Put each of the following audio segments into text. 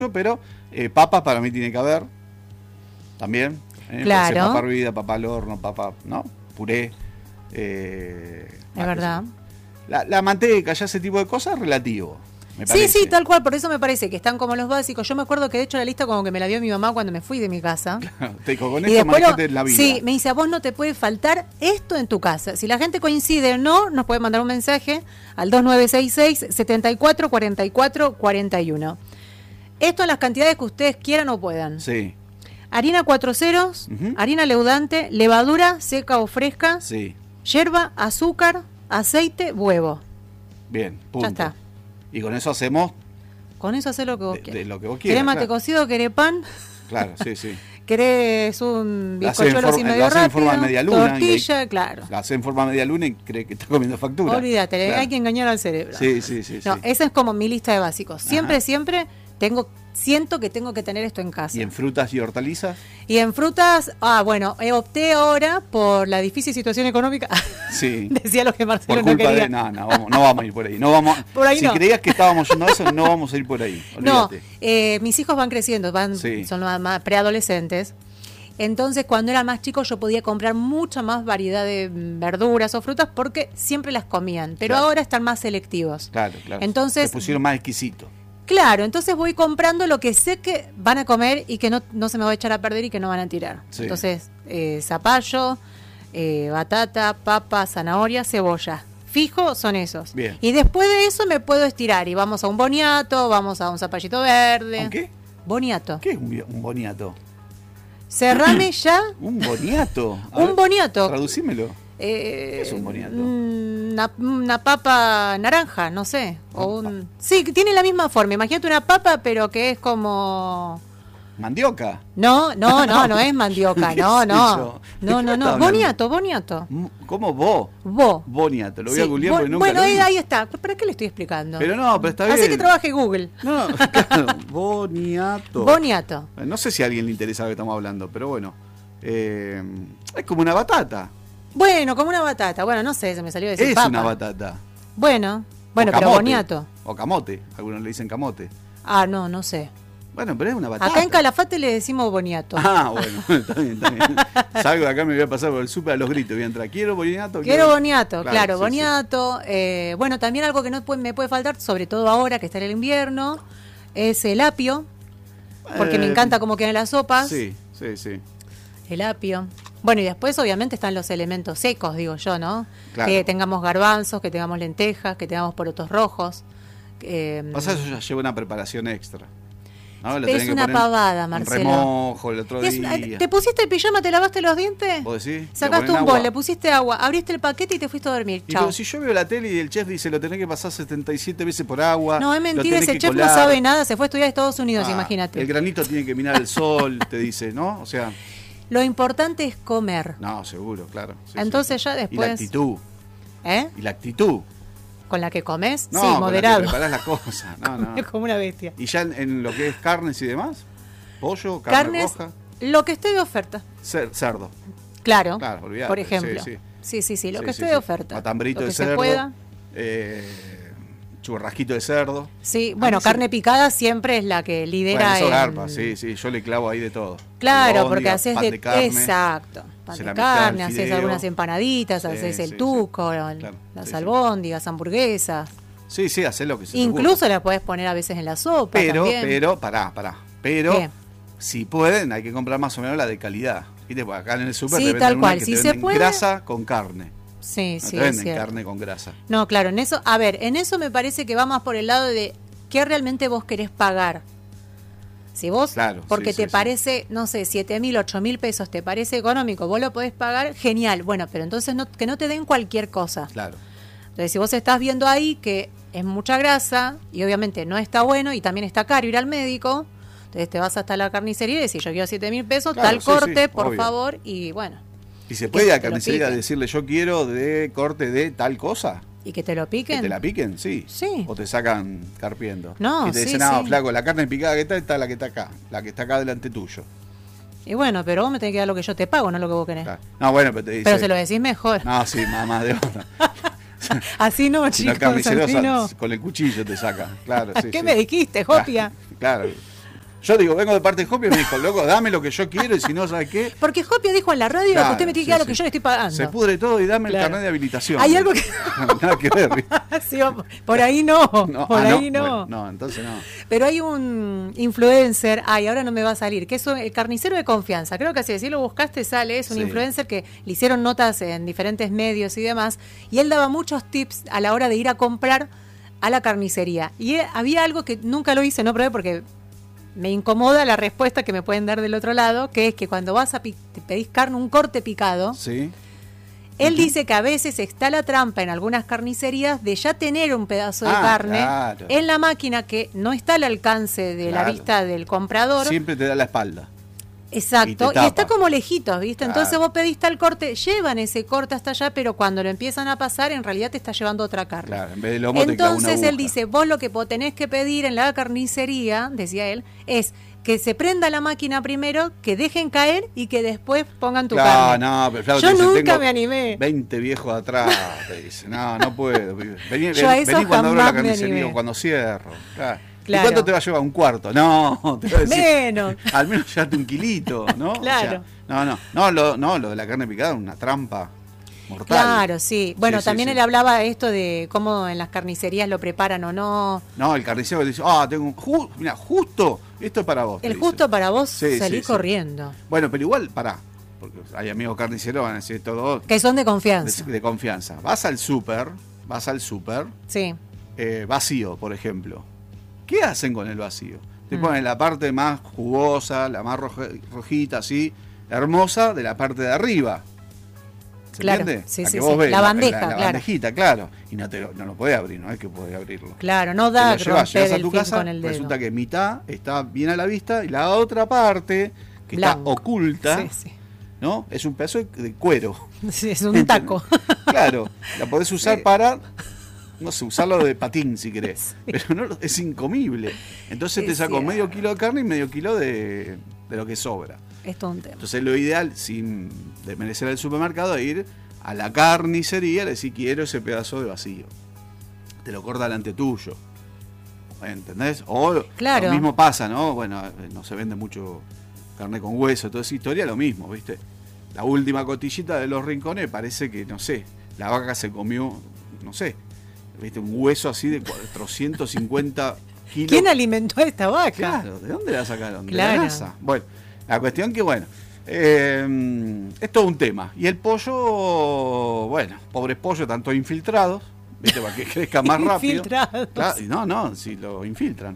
pero papas para mí tiene que haber también. Claro. Papa hervida, papa al horno, papa, ¿no? Puré. Es verdad. La manteca, ya ese tipo de cosas, relativo. Sí, tal cual, por eso me parece que están como los básicos. Yo me acuerdo que de hecho la lista como que me la dio mi mamá cuando me fui de mi casa. Claro, te dijo, con esto manejate la vida. Sí, me dice, a vos no te puede faltar esto en tu casa. Si la gente coincide o no, nos puede mandar un mensaje al 2966-744441. Esto en las cantidades que ustedes quieran o puedan. Sí. Harina 4 ceros, harina leudante, levadura seca o fresca, yerba, azúcar, aceite, huevo. Bien, punto. Ya está. Y con eso hacemos... Con eso haces lo que vos quieras. De lo que vos quieras. ¿Querés mate cocido? ¿Querés pan? Claro, sí. ¿Querés un bizcochuelo así medio rápido? La en forma de media luna. Tortilla, claro. La hace en forma de media luna y cree que está comiendo factura. Olvídate, claro. Hay que engañar al cerebro. Sí. No, esa es como mi lista de básicos. Siempre siento que tengo que tener esto en casa. ¿Y en frutas y hortalizas? Y en frutas, opté ahora por la difícil situación económica. Sí. Decía lo que Marcelo por culpa no quería. No vamos a ir por ahí. No vamos, por ahí si creías que estábamos yendo a eso, no vamos a ir por ahí. Olvídate. No, mis hijos van creciendo, son más preadolescentes. Entonces, cuando era más chico, yo podía comprar mucha más variedad de verduras o frutas porque siempre las comían. Pero ahora están más selectivos. Claro. Entonces, se pusieron más exquisitos. Claro, entonces voy comprando lo que sé que van a comer y que no se me va a echar a perder y que no van a tirar. Sí. Entonces, zapallo, batata, papa, zanahoria, cebolla. Fijo son esos. Bien. Y después de eso me puedo estirar y vamos a un boniato, vamos a un zapallito verde. ¿Un qué? Boniato. ¿Qué es un boniato? Cerrame ya. ¿Un boniato? Un boniato. Traducímelo. ¿Qué es un boniato? Una papa naranja, no sé. Sí, que tiene la misma forma. Imagínate una papa, pero que es como... ¿Mandioca? No es mandioca. No. Boniato. ¿Cómo vos? Boniato, lo voy a googlear porque nunca lo vi. Ahí está. ¿Para qué le estoy explicando? Pero está bien. Así que trabaje Google. No, claro. Boniato. No sé si a alguien le interesa lo que estamos hablando, pero bueno. Es como una batata. Bueno, como una batata. Bueno, no sé, se me salió de decir papa. Es una batata. Bueno, pero boniato. O camote, algunos le dicen camote. No sé. Bueno, pero es una batata. Acá en Calafate le decimos boniato. Bueno, está bien. Salgo de acá, me voy a pasar por el súper a los gritos. Voy a entrar, quiero boniato. Quiero boniato, claro, boniato. Sí. Bueno, también algo que me puede faltar, sobre todo ahora que está en el invierno, es el apio. Porque me encanta cómo quedan las sopas. Sí. El apio. Bueno, y después obviamente están los elementos secos, digo yo, ¿no? Claro. Que tengamos garbanzos, que tengamos lentejas, que tengamos porotos rojos. Pasa, eso ya lleva una preparación extra. ¿No? Es una pavada, Marcelo. Un remojo el otro día. ¿Te pusiste el pijama, te lavaste los dientes? ¿Vos decís? Sacaste un bol, le pusiste agua, abriste el paquete y te fuiste a dormir. Chao. Pero si yo veo la tele y el chef dice lo tenés que pasar 77 veces por agua. No, es mentira, ese chef no sabe nada, se fue a estudiar a Estados Unidos, imagínate. El granito tiene que mirar el sol, te dice, ¿no? O sea... Lo importante es comer. No, seguro, claro. Entonces ya después... Y la actitud. Y la actitud. ¿Con la que comes? No, sí, moderado. Con la que preparás las cosas. No. Como una bestia. ¿Y ya en lo que es carnes y demás? ¿Pollo, carne roja? Lo que esté de oferta. Cerdo. Claro, olvidate. por ejemplo. Sí, lo que esté de oferta. Matambrito de cerdo. Se pueda. Churrasquito de cerdo. Sí, bueno, carne picada siempre es la que lidera. Bueno, eso garpa, sí, yo le clavo ahí de todo. Claro, porque haces de carne. Exacto. Pan de carne, haces algunas empanaditas, haces el tuco, las albóndigas, hamburguesas. Sí, haces lo que se te Incluso ocurra. la podés poner a veces en la sopa. Pero, pará. Pero, ¿qué? Si pueden, hay que comprar más o menos la de calidad. ¿Viste? Porque acá en el súper sí, te venden tal cual. que Si te se venden puede, grasa con carne. Sí, no te venden carne con grasa. No, claro, en eso me parece que va más por el lado de qué realmente vos querés pagar. Si vos, porque te parece, no sé, 7.000, 8.000 pesos, te parece económico, vos lo podés pagar, genial. Bueno, pero entonces que no te den cualquier cosa. Claro. Entonces, si vos estás viendo ahí que es mucha grasa y obviamente no está bueno y también está caro ir al médico, entonces te vas hasta la carnicería y decís, yo quiero 7.000 pesos, tal corte, por obvio. Favor, y bueno. ¿Y se puede a la carnicería decirle yo quiero de corte de tal cosa? ¿Y que te lo piquen? ¿Que te la piquen? Sí. O te sacan carpiendo. No, y te dicen, flaco, la carne picada que está la que está acá. La que está acá delante tuyo. Y bueno, pero vos me tenés que dar lo que yo te pago, no lo que vos querés. Claro. No, bueno, pero te dice... Pero se lo decís mejor. No, sí, mamá de otra. Así no, chicos, así no. Con el cuchillo te saca. Claro, sí. ¿Qué me dijiste, Jopia? Claro. Yo digo, vengo de parte de Jopio y me dijo, loco, dame lo que yo quiero y si no, ¿sabes qué? Porque Jopio dijo en la radio que usted me tiene que dar lo que yo le estoy pagando. Se pudre todo y dame el carnet de habilitación. Hay algo que... Nada que ver. Sí, por ahí no. Por ahí no. Bueno, no, entonces no. Pero hay un influencer, ahora no me va a salir, que es el carnicero de confianza. Creo que así, si lo buscaste sale, es un influencer que le hicieron notas en diferentes medios y demás. Y él daba muchos tips a la hora de ir a comprar a la carnicería. Y había algo que nunca lo hice, no probé porque me incomoda la respuesta que me pueden dar del otro lado, que es que cuando vas a te pedís carne, un corte picado, él dice que a veces está la trampa en algunas carnicerías de ya tener un pedazo de carne en la máquina que no está al alcance de la vista del comprador. Siempre te da la espalda. Exacto, y está como lejitos, ¿viste? Entonces vos pediste el corte, llevan ese corte hasta allá, pero cuando lo empiezan a pasar, en realidad te está llevando otra carne. Claro, en vez de lomo entonces él dice, vos lo que tenés que pedir en la carnicería, decía él, es que se prenda la máquina primero, que dejen caer y que después pongan tu carne. Pero Flavio, yo nunca me animé. 20 viejos atrás, te dice, no puedo. Vení cuando abro la carnicería o cuando cierro. Claro. ¿Y cuánto te va a llevar? ¿Un cuarto? No, te va a decir, menos. Al menos llevate un kilito, ¿no? Claro. O sea, lo de la carne picada es una trampa mortal. Claro, sí. Bueno, también él hablaba esto de cómo en las carnicerías lo preparan o no. No, el carnicero le dice, tengo mira, justo, esto es para vos. El justo para vos salí corriendo. Bueno, pero igual, pará, porque hay amigos carniceros, van a decir todo. Que son de confianza. De confianza. Vas al súper, sí. Vacío, por ejemplo. ¿Qué hacen con el vacío? Te ponen la parte más jugosa, la más rojita, así, hermosa, de la parte de arriba. ¿Se entiende? Sí, la bandeja, la bandejita, claro. Y no lo podés abrir, no es que podés abrirlo. Claro, no da llegas a tu casa, con el dedo. Resulta que mitad está bien a la vista y la otra parte, que está oculta, ¿no? Es un pedazo de cuero. Sí, es un taco. Claro, la podés usar para... No sé, usarlo de patín si querés. Pero no, es incomible. Entonces te saco medio kilo de carne y medio kilo de lo que sobra. Es todo un tema. Entonces lo ideal, sin desmerecer al supermercado, es ir a la carnicería y decir, quiero ese pedazo de vacío. Te lo corta delante tuyo. ¿Entendés? O lo mismo pasa, ¿no? Bueno, no se vende mucho carne con hueso, toda esa historia, lo mismo, ¿viste? La última cotillita de los rincones parece que, no sé, la vaca se comió, no sé, ¿viste? Un hueso así de 450 kilos. ¿Quién alimentó a esta vaca? Claro, ¿de dónde la sacaron? De la NASA. Bueno, la cuestión que, es todo un tema. Y el pollo, pobres pollos, están todos infiltrados, ¿viste? Para que crezca más rápido. Infiltrados. Claro, si lo infiltran.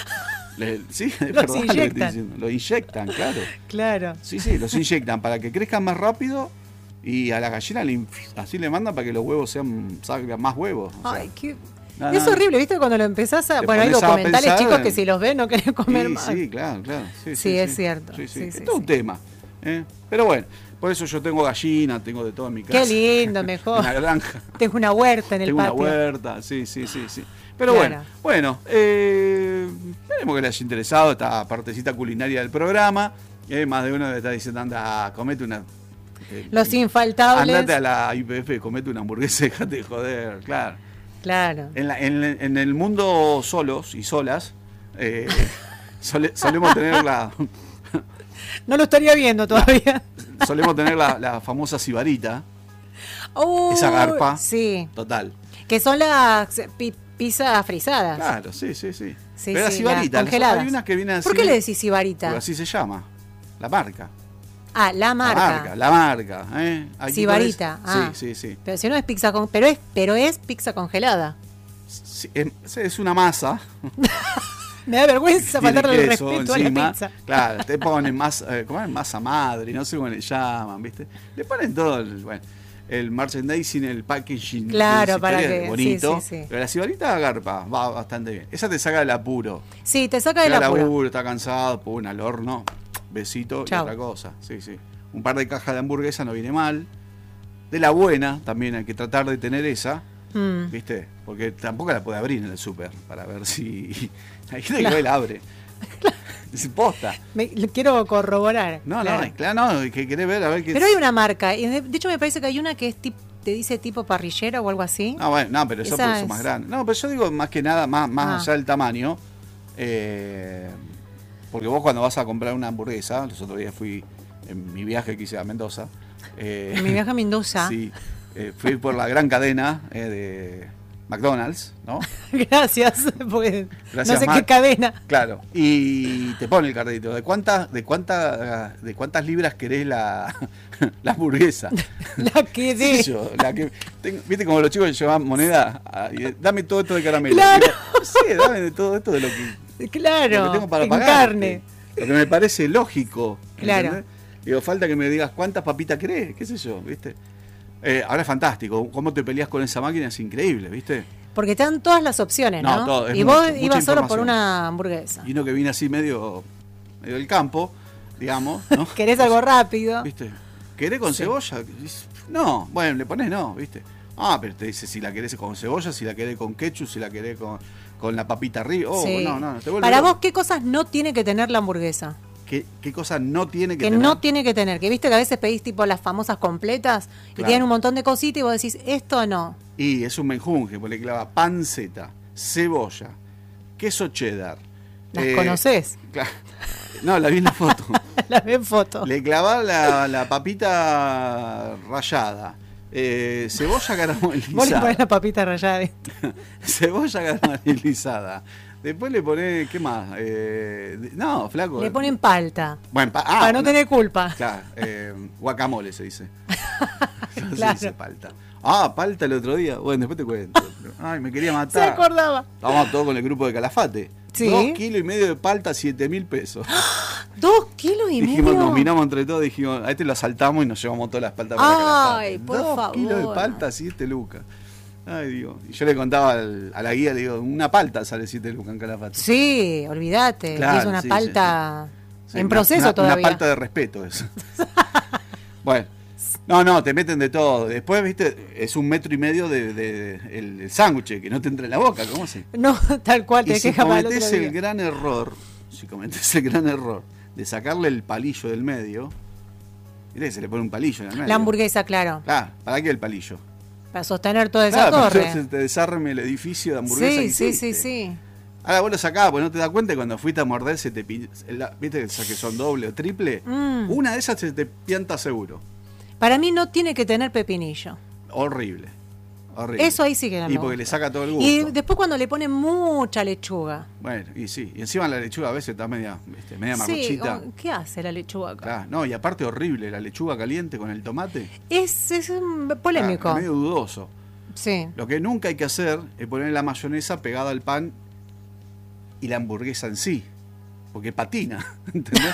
Sí, de verdad lo estoy diciendo. Lo inyectan, claro. Claro. Sí, los inyectan para que crezcan más rápido. Y a la gallina así le mandan para que los huevos salgan más huevos. Ay, qué... Es horrible, ¿viste? Cuando lo empezás a... Bueno, hay documentales, chicos, que si los ven no quieren comer más. Sí, claro. Sí, es cierto. Es todo un tema. Pero bueno, por eso yo tengo gallina, tengo de todo en mi casa. Qué lindo, mejor. Una granja. Tengo una huerta en el patio. Tengo una huerta, sí. Pero bueno, esperemos que les haya interesado esta partecita culinaria del programa. Más de uno le está diciendo, anda, comete una... Los infaltables. Andate a la IPF, comete una hamburguesa y dejate de joder, claro. En el mundo solos y solas, solemos tener la... No lo estaría viendo todavía. Solemos tener la famosa sibarita. Esa garpa. Sí. Total. Que son las pizzas frisadas. Claro, sí. Pero la sibarita, congeladas. Hay unas que vienen así. ¿Por qué le decís sibarita? Porque así se llama. La marca. La marca. La marca. Sibarita. Sí. Pero si no es pizza pero es pizza congelada. Sí, es una masa. Me da vergüenza faltarle el respeto encima, a la pizza. Claro, te ponen masa madre, no sé cómo le llaman, ¿viste? Le ponen todo el merchandising, el packaging. Claro, para que bonito. Sí. Pero la sibarita garpa va bastante bien. Esa te saca del apuro. Sí, te saca del apuro. Está cansado, al horno. Besito. Chau. Y otra cosa. Sí. Un par de cajas de hamburguesa no viene mal. De la buena también hay que tratar de tener esa. ¿Viste? Porque tampoco la puede abrir en el súper para ver si... Hay gente que la abre. Es posta. Quiero corroborar. No, que querés ver a ver qué... Pero hay una marca. Y de hecho me parece que hay una que es te dice tipo parrillera o algo así. Pero eso es más grande. No, pero yo digo más que nada, más allá del tamaño... Porque vos cuando vas a comprar una hamburguesa, los otros días fui en mi viaje que hice a Mendoza. En mi viaje a Mendoza. Sí, fui por la gran cadena de McDonald's, ¿no? Gracias, porque gracias, no sé qué cadena. Claro, y te pone el cartelito. ¿De cuántas libras querés la hamburguesa? La que de. ¿Viste como los chicos que llevan moneda? Dame todo esto de caramelo. Claro. Digo, sí, dame de todo esto de lo que tengo para pagar. Carne. Lo que me parece lógico. Claro. ¿Entendés? Digo, falta que me digas cuántas papitas querés, qué sé yo, ¿viste? Ahora es fantástico, cómo te peleas con esa máquina es increíble, ¿viste? Porque te dan todas las opciones, ¿no? Todo, y vos ibas solo por una hamburguesa. Y uno que viene así medio del campo, digamos, ¿no? ¿Querés algo rápido? ¿Viste? ¿Querés con cebolla? No, bueno, le pones no, ¿viste? Pero te dice si la querés con cebolla, si la querés con ketchup, si la querés con la papita arriba. No, te vuelve Para loco. vos, ¿qué cosas no tiene que tener la hamburguesa? ¿Qué cosas no tiene que tener? Que no tiene que tener. Que viste que a veces pedís tipo las famosas completas y tienen un montón de cositas y vos decís, esto no. Y es un menjunje, porque le clava panceta, cebolla, queso cheddar. ¿Las conocés? Claro. No, la vi en la foto. La vi en foto. Le clavá la papita rallada. Cebolla caramelizada. Vos le ponés la papita rallada. Cebolla caramelizada. Después le ponés, ¿qué más? No, flaco. Le ponen palta. Bueno, para no tener culpa. Claro, guacamole se dice. No claro. se dice palta. Palta el otro día. Bueno, después te cuento. Ay, me quería matar. Se acordaba. Estábamos todos con el grupo de Calafate. Sí. 2,5 kilos de palta, 7.000 pesos. 2,5 kilos. Nos miramos entre todos y dijimos, a este lo asaltamos y nos llevamos toda la palta para Calafate. Ay, por favor. 2 kilos de palta, 7 lucas. Ay, Dios. Y yo le contaba a la guía, le digo, una palta sale 7 lucas en Calafate. Sí, olvídate. Claro, es una palta en proceso todavía. Una palta de respeto eso. Bueno. No, te meten de todo. Después, viste, es 1,5 metros de el sándwich, que no te entra en la boca, ¿cómo se? No, tal cual, te si cometés el gran error de sacarle el palillo del medio, ¿viste que se le pone un palillo en el medio? La hamburguesa, claro. Claro, ¿para qué el palillo? Para sostener toda esa torre. Para que te desarme el edificio de hamburguesa. Sí. Ahora vos lo sacás, porque no te das cuenta y cuando fuiste a morder se te viste que son doble o triple. Una de esas se te pianta seguro. Para mí no tiene que tener pepinillo. Horrible. Eso ahí sí que no me Y porque gusta. le saca todo el gusto. Y después cuando le ponen mucha lechuga. Bueno, y sí. Y encima la lechuga a veces está media marruchita. ¿Qué hace la lechuga acá? Claro, no, y aparte horrible, la lechuga caliente con el tomate. Es polémico. Claro, es medio dudoso. Sí. Lo que nunca hay que hacer es poner la mayonesa pegada al pan y la hamburguesa en sí. Porque patina, ¿entendés?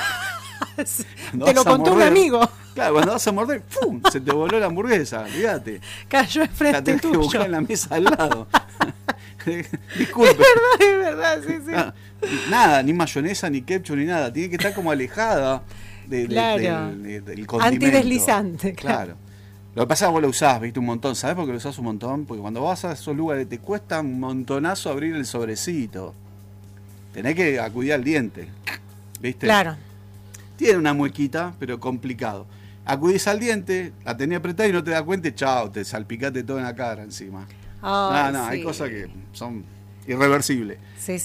Te lo contó un amigo. Claro, cuando vas a morder, ¡pum! Se te voló la hamburguesa, olvídate. Cayó enfrente tuyo. La tenés que buscar en la mesa al lado. Disculpe. Es verdad, sí. Nada, ni mayonesa, ni ketchup, ni nada. Tiene que estar como alejada del condimento. Antideslizante. Claro. Lo que pasa es que vos lo usás, viste, un montón. ¿Sabés por qué lo usás un montón? Porque cuando vas a esos lugares te cuesta un montonazo abrir el sobrecito. Tenés que acudir al diente, ¿viste? Claro. Tiene una muequita, pero complicado. Acudís al diente, la tenés apretada y no te das cuenta y chao, te salpicaste todo en la cara encima. Hay cosas que son irreversibles. Sí.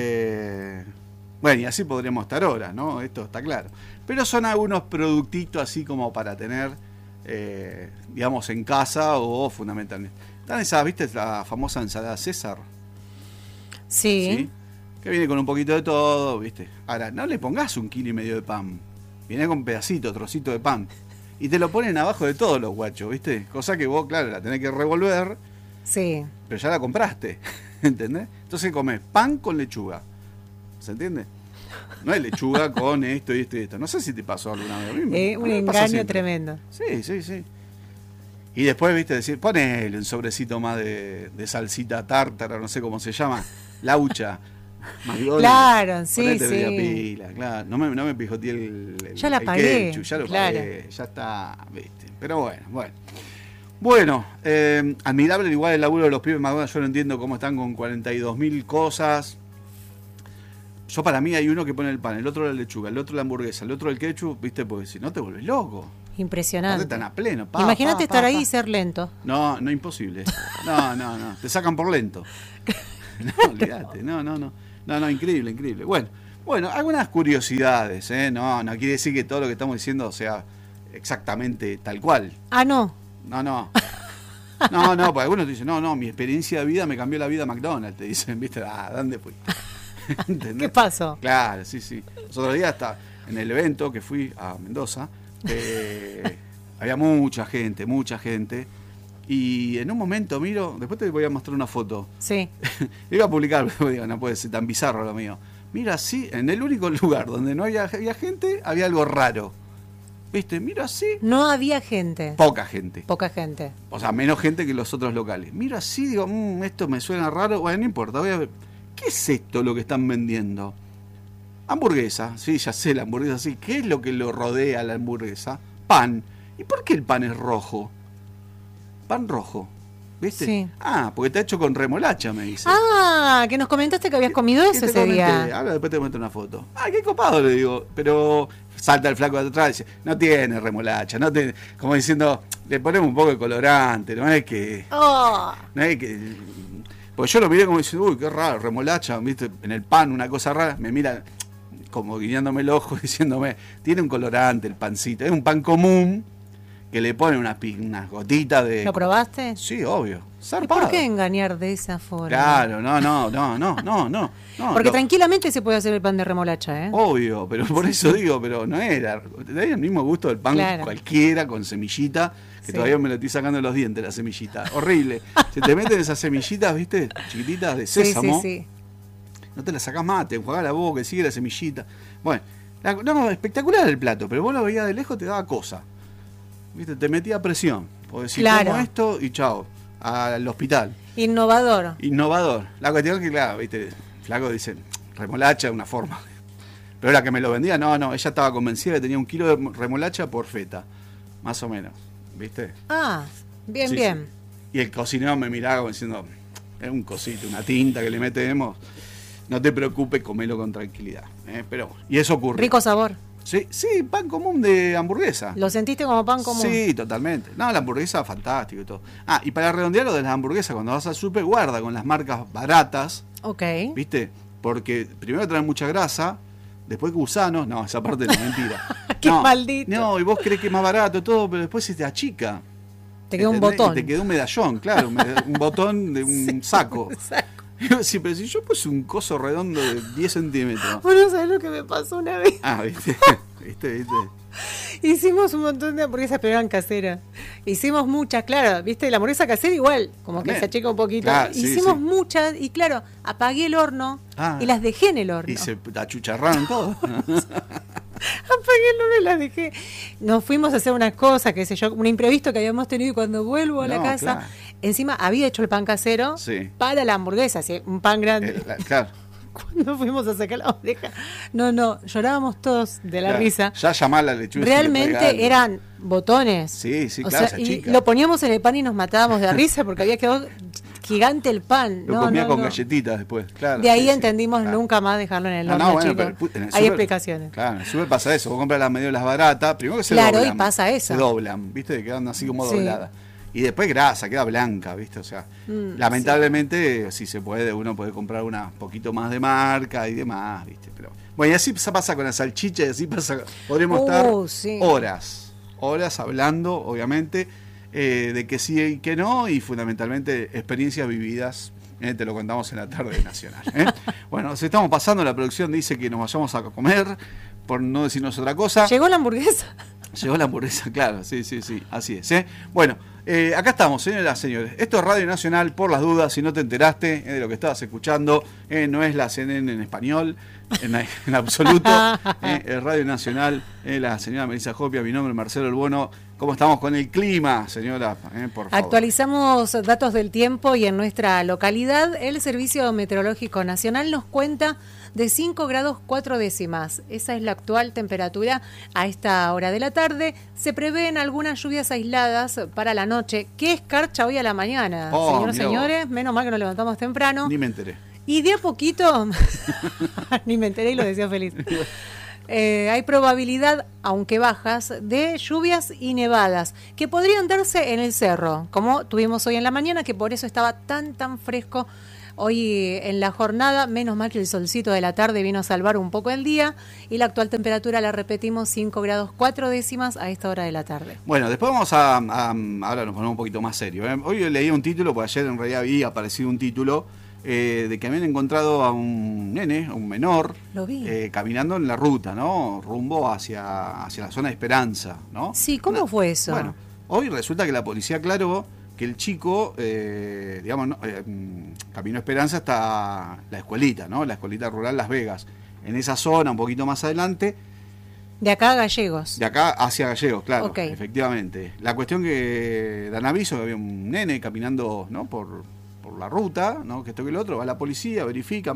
Bueno, y así podríamos estar horas, ¿no? Esto está claro. Pero son algunos productitos así como para tener, digamos, en casa o fundamentalmente. Están esas, ¿viste? La famosa ensalada César. Sí. Que viene con un poquito de todo, ¿viste? Ahora, no le pongas 1,5 kilos de pan. Viene con pedacito, trocito de pan. Y te lo ponen abajo de todos los guachos, ¿viste? Cosa que vos, claro, la tenés que revolver. Sí. Pero ya la compraste, ¿entendés? Entonces comés pan con lechuga. ¿Se entiende? No es lechuga con esto y esto y esto. No sé si te pasó alguna vez. Un engaño tremendo. Sí. Y después, ¿viste? Decir, ponele un sobrecito más de salsita tártara, no sé cómo se llama. Laucha. McDonald's, claro, sí. Pila, claro. No me pijoteé el ya la pagué. Ketchup, ya lo pagué, ya está, ¿viste? Pero bueno, admirable igual el laburo de los pibes McDonald's. Yo no entiendo cómo están con 42.000 cosas. Yo para mí hay uno que pone el pan, el otro la lechuga, el otro la hamburguesa, el otro el ketchup, ¿viste? Porque si no te vuelves loco. Impresionante. Están a pleno. Imagínate estar ahí y ser lento. No, imposible. No. Te sacan por lento. No, olvídate. No, increíble. Bueno, Bueno, algunas curiosidades, no quiere decir que todo lo que estamos diciendo sea exactamente tal cual. Ah, no. No, porque algunos dicen, no, mi experiencia de vida me cambió la vida a McDonald's, te dicen, ¿viste? ¿Dónde fuiste? ¿Qué pasó? Claro, sí. Los otros días hasta en el evento que fui a Mendoza, había mucha gente, y en un momento miro, después te voy a mostrar una foto. Sí. Iba a publicar, pero digo, no puede ser tan bizarro lo mío. Mira así, en el único lugar donde no había gente, había algo raro. ¿Viste? Miro así. No había gente. Poca gente. O sea, menos gente que los otros locales. Miro así, digo, esto me suena raro. Bueno, no importa, voy a ver. ¿Qué es esto lo que están vendiendo? Hamburguesa. Sí, ya sé, la hamburguesa, sí. ¿Qué es lo que lo rodea a la hamburguesa? Pan. ¿Y por qué el pan es rojo? Pan rojo. ¿Viste? Sí. Porque está hecho con remolacha, me dice. Que nos comentaste que habías comido eso ese día. Ahora después te muestro una foto. Qué copado, le digo. Pero salta el flaco de atrás y dice, no tiene remolacha, no tiene... Como diciendo, le ponemos un poco de colorante, no es que... No es que... Porque yo lo miré como diciendo, uy, qué raro, remolacha, ¿viste? En el pan, una cosa rara. Me mira como guiñándome el ojo, diciéndome, tiene un colorante el pancito. Es un pan común que le ponen unas gotitas de... ¿Lo probaste? Sí, obvio. Zarpado. ¿Y por qué engañar de esa forma? Claro, no. Porque tranquilamente se puede hacer el pan de remolacha, ¿eh? Obvio, pero por eso digo, pero no era. Tenía el mismo gusto del pan cualquiera, con semillita, que todavía me lo estoy sacando de los dientes, la semillita. Horrible. Se te meten esas semillitas, ¿viste? Chiquititas de sésamo. Sí. No te las sacás más, te enjuagás la boca y sigue la semillita. Bueno, espectacular el plato, pero vos lo veías de lejos, te daba cosa. ¿Viste? Te metía presión. O decir, como esto y chao, al hospital. Innovador. La cuestión es que, claro, ¿viste? Flaco dice, remolacha es una forma. Pero la que me lo vendía, no, ella estaba convencida que tenía 1 kilo de remolacha por feta. Más o menos, ¿viste? Bien. Sí. Y el cocinero me miraba como diciendo, es un cosito, una tinta que le metemos. No te preocupes, comelo con tranquilidad. Pero, y eso ocurre. Rico sabor. Sí, pan común de hamburguesa. ¿Lo sentiste como pan común? Sí, totalmente. No, la hamburguesa fantástico y todo. Y para redondear lo de las hamburguesas, cuando vas al súper, guarda con las marcas baratas. Ok. ¿Viste? Porque primero traen mucha grasa, después gusanos. No, esa parte no es mentira. ¡Qué maldito! No, y vos crees que es más barato todo, pero después se te achica. Te queda un botón. Te queda un medallón, claro, un botón de un saco. Sí, pero si yo puse un coso redondo de 10 centímetros. Bueno, ¿sabes lo que me pasó una vez? ¿Viste? Hicimos un montón de hamburguesas, pero eran caseras. Hicimos muchas, claro, ¿viste? La hamburguesa casera igual, como que se achica un poquito. Claro, Hicimos muchas y claro, apagué el horno y las dejé en el horno. Y se achucharraron todo. Apagué el horno y las dejé. Nos fuimos a hacer una cosa, qué sé yo, un imprevisto que habíamos tenido y cuando vuelvo a la casa, encima había hecho el pan casero para la hamburguesa, ¿sí? Un pan grande. Claro. Cuando fuimos a sacar la oreja, llorábamos todos de la risa. Ya llamá a la lechuga. Realmente eran botones. Sí, claro. Y lo poníamos en el pan y nos matábamos de risa porque había quedado gigante el pan. Lo comía con galletitas después, claro. De ahí entendimos nunca más dejarlo en el horno, chicos. Hay explicaciones. Claro, en el super pasa eso. Vos compras las mediolas baratas, primero que se doblan. Claro, y pasa eso. Se doblan, ¿viste? Quedan así como dobladas. Y después grasa, queda blanca, ¿viste? O sea, lamentablemente, si se puede, uno puede comprar una poquito más de marca y demás, ¿viste? Pero bueno, y así pasa con la salchicha, y así pasa. Podríamos estar horas hablando, obviamente, de que sí y que no, y fundamentalmente experiencias vividas. Te lo contamos en la tarde nacional. Bueno, nos estamos pasando, la producción dice que nos vayamos a comer, por no decirnos otra cosa. ¿Llegó la hamburguesa? Llegó la hamburguesa, claro, sí, así es. Bueno, acá estamos, señoras y señores. Esto es Radio Nacional, por las dudas, si no te enteraste de lo que estabas escuchando, no es la CNN en español, en absoluto. Es Radio Nacional, la señora Melissa Jopia, mi nombre es Marcelo El Bono. ¿Cómo estamos con el clima, señora? Por favor. Actualizamos datos del tiempo y en nuestra localidad el Servicio Meteorológico Nacional nos cuenta de 5 grados 4 décimas. Esa es la actual temperatura a esta hora de la tarde. Se prevén algunas lluvias aisladas para la noche. ¿Qué escarcha hoy a la mañana? Señores, menos mal que nos levantamos temprano. Ni me enteré. Y de a poquito, ni me enteré y lo decía feliz. Hay probabilidad, aunque bajas, de lluvias y nevadas que podrían darse en el cerro, como tuvimos hoy en la mañana, que por eso estaba tan fresco Hoy en la jornada, menos mal que el solcito de la tarde vino a salvar un poco el día, y la actual temperatura, la repetimos, 5 grados 4 décimas a esta hora de la tarde. Bueno, después vamos a ahora nos ponemos un poquito más serio. Hoy leí un título, porque ayer en realidad había aparecido un título de que habían encontrado a un nene, a un menor, caminando en la ruta, ¿no? Rumbo hacia la zona de Esperanza, ¿no? Sí, ¿cómo fue eso? Bueno, hoy resulta que la policía aclaró que el chico, Camino a Esperanza hasta la escuelita, ¿no? La escuelita rural Las Vegas. En esa zona, un poquito más adelante. De acá a Gallegos. De acá hacia Gallegos, claro, okay. Efectivamente. La cuestión que dan aviso que había un nene caminando, ¿no? por la ruta, ¿no? Que esto que lo otro, va la policía, verifican,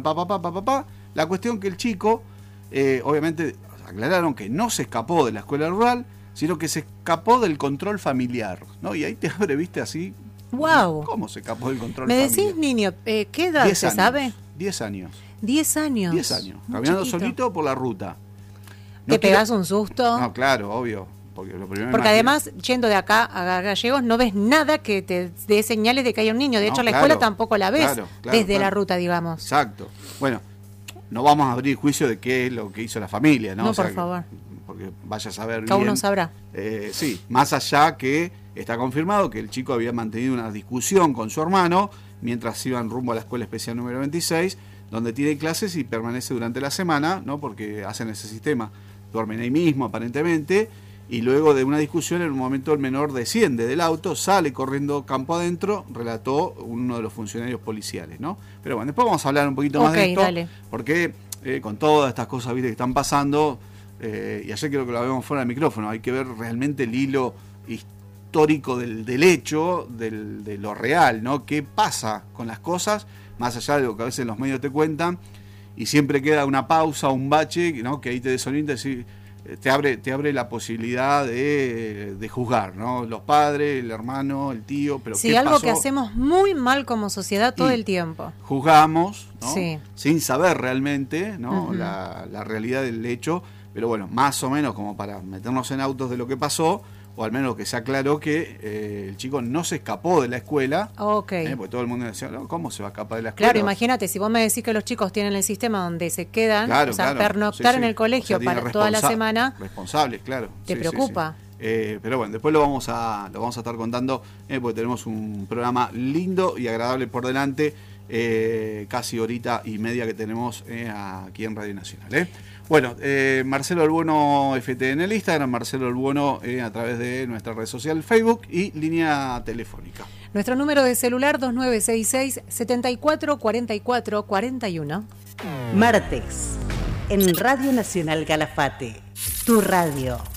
La cuestión que el chico, obviamente, aclararon que no se escapó de la escuela rural, sino que se escapó del control familiar, ¿no? Y ahí te abre, viste, así. ¡Wow! ¿Cómo se escapó del control familiar? ¿Me decís, niño, qué edad se sabe? 10 años. 10 años. 10 años. Caminando solito por la ruta. ¿Te pegás un susto? No, claro, obvio. Porque además, yendo de acá a Gallegos, no ves nada que te dé señales de que hay un niño. De hecho, la escuela tampoco la ves desde la ruta, digamos. Exacto. Bueno, no vamos a abrir juicio de qué es lo que hizo la familia, ¿no? No, por favor. Porque vaya a saber bien. Cada uno sabrá. Sí, más allá que está confirmado que el chico había mantenido una discusión con su hermano mientras iban rumbo a la escuela especial número 26, donde tiene clases y permanece durante la semana, ¿no? Porque hacen ese sistema. Duermen ahí mismo, aparentemente. Y luego de una discusión, en un momento el menor desciende del auto, sale corriendo campo adentro, relató uno de los funcionarios policiales, ¿no? Pero bueno, después vamos a hablar un poquito más de esto, dale. Porque con todas estas cosas, ¿viste?, que están pasando, y ayer creo que lo vemos fuera del micrófono, hay que ver realmente el hilo histórico del hecho, de lo real, ¿no? ¿Qué pasa con las cosas, más allá de lo que a veces los medios te cuentan, y siempre queda una pausa, un bache, ¿no? Que ahí te desorienta y decir, te abre la posibilidad de juzgar, ¿no? Los padres, el hermano, el tío, pero sí, ¿qué algo pasó? Que hacemos muy mal como sociedad todo el tiempo. Juzgamos, ¿no? Sí. Sin saber realmente, ¿no? Uh-huh. la realidad del hecho, pero bueno, más o menos como para meternos en autos de lo que pasó, o al menos que se aclaró que el chico no se escapó de la escuela. Okay. Porque todo el mundo decía, no, ¿cómo se va a escapar de la escuela? Claro, imagínate, si vos me decís que los chicos tienen el sistema donde se quedan, pernoctar en el colegio para toda la semana. Responsables, claro. ¿Te preocupa? Pero bueno, después lo vamos a estar contando, porque tenemos un programa lindo y agradable por delante, casi horita y media que tenemos aquí en Radio Nacional. Bueno, Marcelo El Buono FT en el Instagram, Marcelo El Buono a través de nuestra red social Facebook y línea telefónica. Nuestro número de celular 2966-744441. Martes, en Radio Nacional Calafate, tu radio.